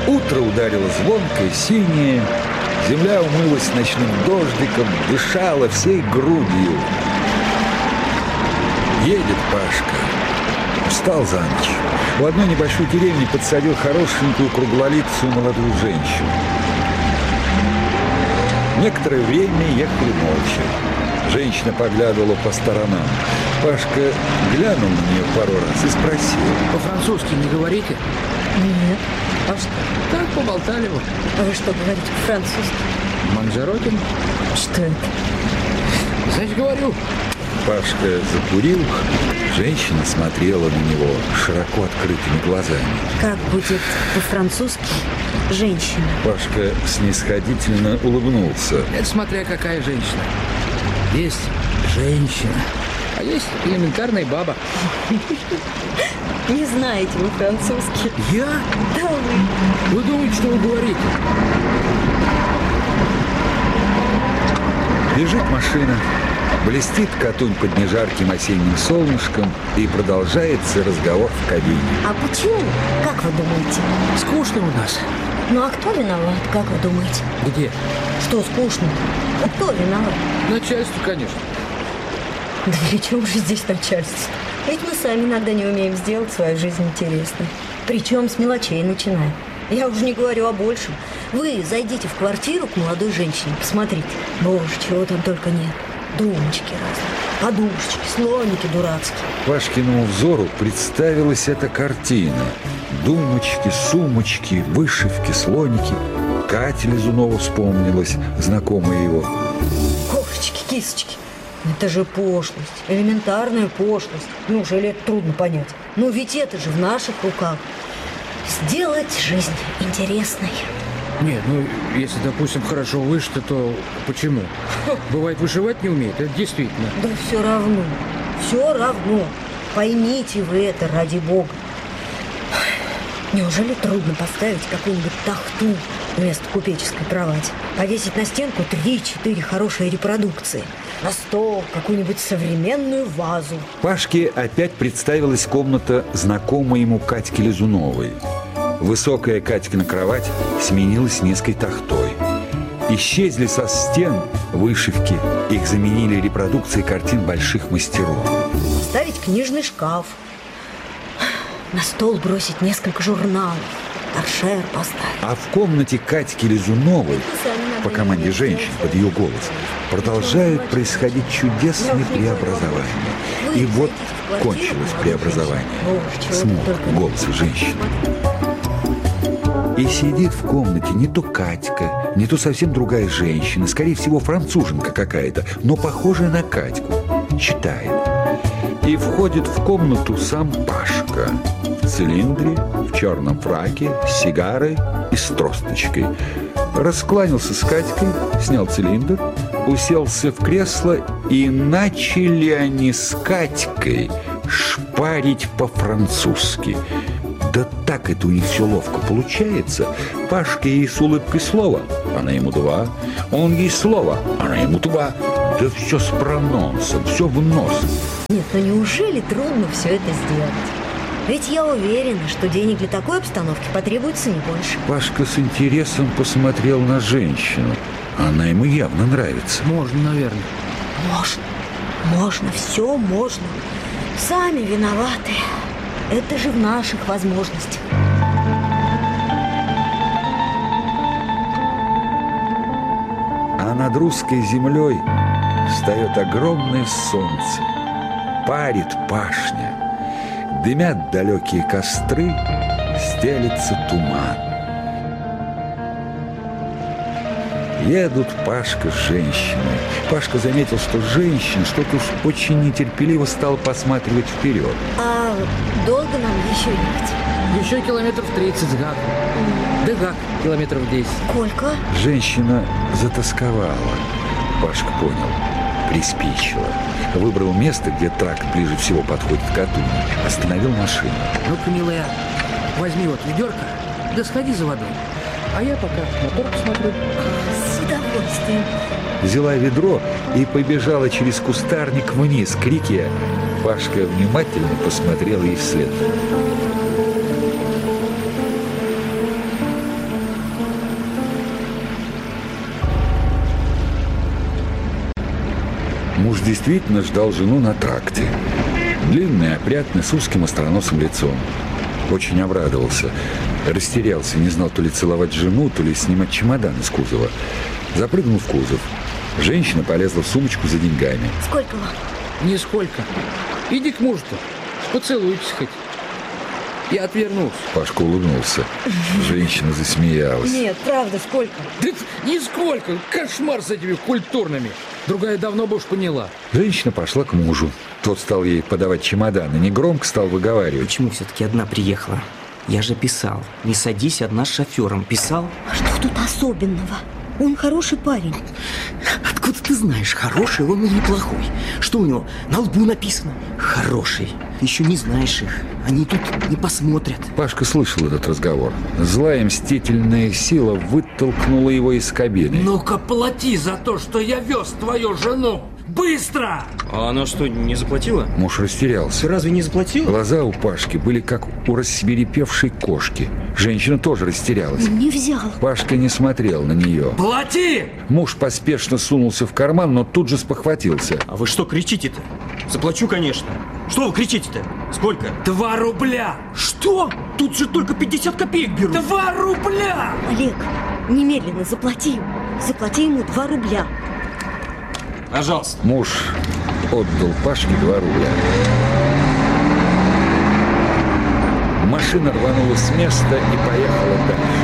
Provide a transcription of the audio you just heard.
Утро ударило звонко и синее. Земля умылась ночным дождиком, дышала всей грудью. Едет Пашка. Устал за ночь. У одной небольшой деревни подсадил хорошенькую круглолицую молодую женщину. Некоторое время ехали молча. Женщина поглядывала по сторонам. Пашка глянул на нее пару раз и спросил: «По-французски не говорите?» Нет. А что? Так поболтали бы. А вы что говорите по-французски? Манжеротин? Что это? Значит, говорю. Пашка закурил. Женщина смотрела на него широко открытыми глазами. Как будет по-французски женщина? Пашка снисходительно улыбнулся. Это смотря какая женщина. Есть женщина, а есть элементарная баба. Не знаете вы французский? Я? Да вы. Вы думаете, что вы говорите? Бежит машина. Блестит Катунь под нежарким осенним солнышком, и продолжается разговор в кабине. А почему? Как вы думаете? Скучно у нас. Ну а кто виноват, как вы думаете? Где? Что скучно? А кто виноват? Начальство, конечно. Да при чем же здесь начальство? Ведь мы сами иногда не умеем сделать свою жизнь интересной. Причем с мелочей начинаем. Я уже не говорю о большем. Вы зайдите в квартиру к молодой женщине, посмотрите. Боже, чего там только нет. Думочки разные, подушечки, слоники дурацкие. Пашкиному взору представилась эта картина. Думочки, сумочки, вышивки, слоники. Катя Лизунова вспомнилась, знакомая его. Кошечки, кисочки. Это же пошлость, элементарная пошлость. Неужели это трудно понять? Ну ведь это же в наших руках. Сделать жизнь интересной. Нет, ну, если, допустим, хорошо вышито, то почему? Бывает, вышивать не умеет, это действительно. Да все равно, все равно. Поймите вы это, ради бога. Неужели трудно поставить какую-нибудь тахту вместо купеческой кровати? Повесить на стенку 3-4 хорошие репродукции. На стол какую-нибудь современную вазу. Пашке опять представилась комната знакомой ему Катьки Лизуновой. Высокая Катькина кровать сменилась низкой тахтой. Исчезли со стен вышивки, их заменили репродукции картин больших мастеров. Поставить книжный шкаф. На стол бросить несколько журналов. Торшер поставить. А в комнате Катьки Лизуновой, по команде женщин под ее голос, продолжают происходить чудесные преобразования. И вот кончилось преобразование. Смолк голос женщины. И сидит в комнате не то Катька, не то совсем другая женщина, скорее всего, француженка какая-то, но похожая на Катьку. Читает. И входит в комнату сам Пашка. В цилиндре, в черном фраке, с сигарой и с тросточкой. Раскланялся с Катькой, снял цилиндр, уселся в кресло, и начали они с Катькой шпарить по-французски. Да так это у них все ловко получается. Пашка ей с улыбкой слово, она ему два. Он ей слово, она ему два. Да все с прононсом, все в нос. Нет, ну неужели трудно все это сделать? Ведь я уверена, что денег для такой обстановки потребуется не больше. Пашка с интересом посмотрел на женщину. Она ему явно нравится. Можно, наверное. Можно, все можно. Сами виноваты. Это же в наших возможностях. А над русской землей встает огромное солнце. Парит пашня. Дымят далекие костры, стелется туман. Едут Пашка с женщиной. Пашка заметил, что женщина что-то уж очень нетерпеливо стала посматривать вперед. А долго нам еще ехать? Еще километров 30 гак. Да гак, километров 10. Сколько? Женщина затасковала. Пашка понял. Приспичило. Выбрал место, где тракт ближе всего подходит к Катуни. Остановил машину. Ну-ка, милая, возьми вот ведерко, да сходи за водой. А я пока мотор посмотрю. С удовольствием. Взяла ведро и побежала через кустарник вниз, крикия. Пашка внимательно посмотрел ей вслед. действительно ждал жену на тракте. Длинный, опрятный, с узким остроносым лицом. Очень обрадовался. Растерялся, не знал то ли целовать жену, то ли снимать чемодан из кузова. Запрыгнул в кузов. Женщина полезла в сумочку за деньгами. Сколько вам? Нисколько. Иди к мужу-то, поцелуйтесь хоть. Я отвернулся. Пашка улыбнулся. Женщина засмеялась. Нет, правда, сколько? Да нисколько. Кошмар с этими культурными. Другая давно бы уж поняла. Женщина пошла к мужу. Тот стал ей подавать чемодан и негромко стал выговаривать. Почему все-таки одна приехала? Я же писал. Не садись одна с шофером. Писал? А что тут особенного? Он хороший парень. Откуда ты знаешь, хороший он или плохой? Что у него на лбу написано? Хороший. Ты еще не знаешь их. Они тут не посмотрят. Пашка слышал этот разговор. Злая мстительная сила вытолкнула его из кабины. Ну-ка, плати за то, что я вез твою жену. Быстро! А она что, не заплатила? Муж растерялся. Ты разве не заплатил? Глаза у Пашки были как у рассвирепевшей кошки. Женщина тоже растерялась. Не взял. Пашка не смотрел на нее. Плати! Муж поспешно сунулся в карман, но тут же спохватился. А вы что кричите-то? Заплачу, конечно. Что вы кричите-то? Сколько? 2 рубля! Что? Тут же только 50 копеек берут. 2 рубля! Олег, немедленно заплати. Заплати ему 2 рубля. Пожалуйста. Муж отдал Пашке 2 рубля. Машина рванула с места и поехала дальше.